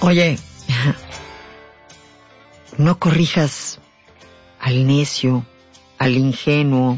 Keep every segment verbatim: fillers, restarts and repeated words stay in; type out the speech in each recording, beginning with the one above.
Oye, no corrijas al necio, al ingenuo,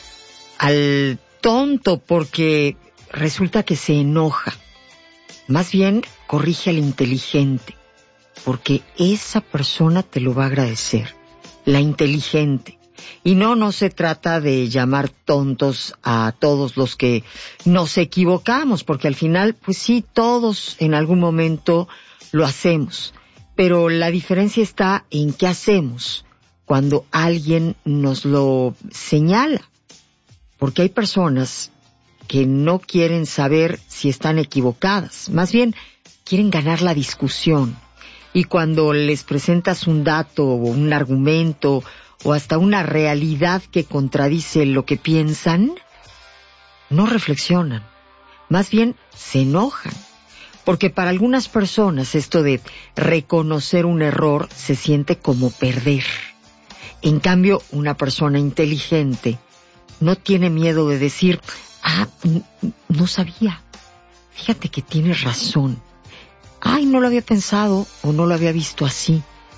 al tonto, porque resulta que se enoja. Más bien, corrige al inteligente, porque esa persona te lo va a agradecer. La inteligente. Y no, no se trata de llamar tontos a todos los que nos equivocamos, porque al final, pues sí, todos en algún momento lo hacemos. Pero la diferencia está en qué hacemos cuando alguien nos lo señala. Porque hay personas que no quieren saber si están equivocadas. Más bien, quieren ganar la discusión. Y cuando les presentas un dato o un argumento o hasta una realidad que contradice lo que piensan, no reflexionan. Más bien, se enojan. Porque para algunas personas esto de reconocer un error se siente como perder. En cambio, una persona inteligente no tiene miedo de decir, ah, no sabía, fíjate que tienes razón. Ay, no lo había pensado o no lo había visto así.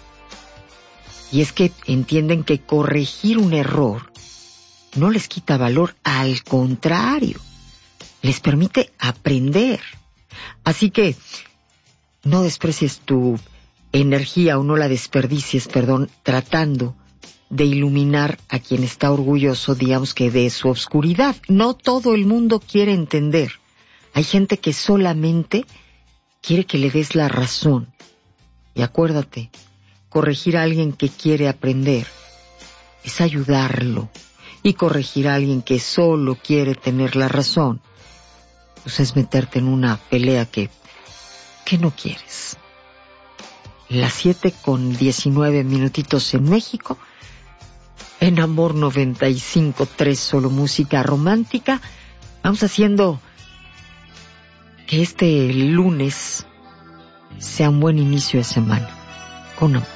Y es que entienden que corregir un error no les quita valor, al contrario, les permite aprender. Así que no desprecies tu energía o no la desperdicies, perdón, tratando de iluminar a quien está orgulloso, digamos que de su oscuridad. No todo el mundo quiere entender. Hay gente que solamente quiere que le des la razón. Y acuérdate, corregir a alguien que quiere aprender es ayudarlo. Y corregir a alguien que solo quiere tener la razón, pues es meterte en una pelea que, que no quieres. Las siete con diecinueve minutitos en México. En Amor noventa y cinco punto tres, solo música romántica. Vamos haciendo que este lunes sea un buen inicio de semana. Con amor.